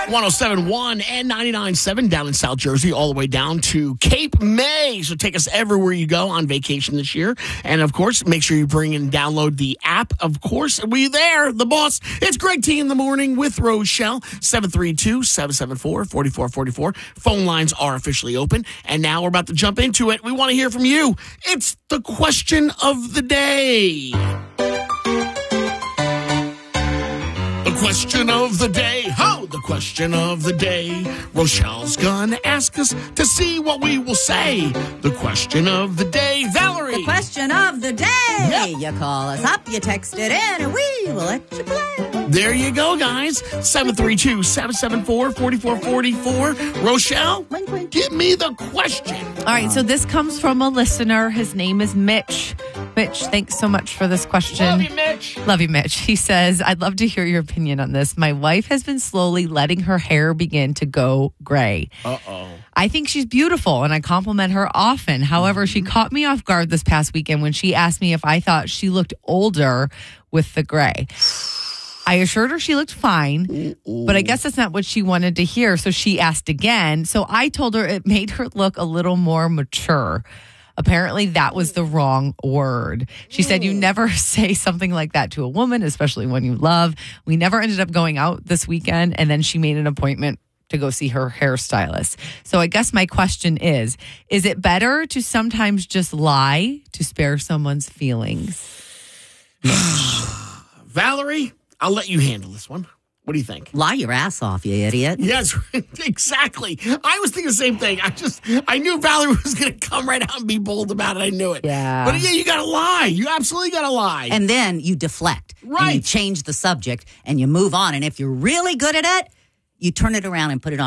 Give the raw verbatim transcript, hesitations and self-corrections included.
one oh seven point one and ninety-nine point seven down in South Jersey, all the way down to Cape May. So take us everywhere you go on vacation this year. And, of course, make sure you bring and download the app. Of course, we there, the boss. It's Greg T in the morning with Rochelle, seven three two, seven seven four, four four four four. Phone lines are officially open. And now we're about to jump into it. We want to hear from you. It's the question of the day. Question of the day. Ho! The question of the day. Rochelle's gonna ask us to see what we will say. The question of the day. Valerie. The question of the day. Yep. You call us up, you text it in, and we will let you play. There you go, guys. seven three two, seven seven four, four four four four. Rochelle, wink, wink. Give me the question. All right, so this comes from a listener. His name is Mitch. Mitch, thanks so much for this question. Love you, Mitch. Love you, Mitch. He says, I'd love to hear your opinion on this. My wife has been slowly letting her hair begin to go gray. Uh-oh. I think she's beautiful, and I compliment her often. However, she caught me off guard this past weekend when she asked me if I thought she looked older with the gray. I assured her she looked fine, but I guess that's not what she wanted to hear, so she asked again. So I told her it made her look a little more mature. Apparently, that was the wrong word. She said, you never say something like that to a woman, especially one you love. We never ended up going out this weekend, and then she made an appointment to go see her hairstylist. So I guess my question is, is it better to sometimes just lie to spare someone's feelings? Valerie, I'll let you handle this one. What do you think? Lie your ass off, you idiot. Yes, exactly. I was thinking the same thing. I just, I knew Valerie was going to come right out and be bold about it. I knew it. Yeah. But yeah, you got to lie. You absolutely got to lie. And then you deflect. Right. And you change the subject and you move on. And if you're really good at it, you turn it around and put it on.